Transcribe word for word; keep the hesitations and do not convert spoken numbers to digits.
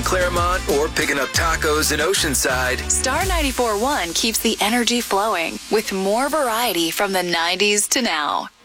Claremont or picking up tacos in Oceanside. Star ninety-four point one keeps the energy flowing with more variety from the nineties to now.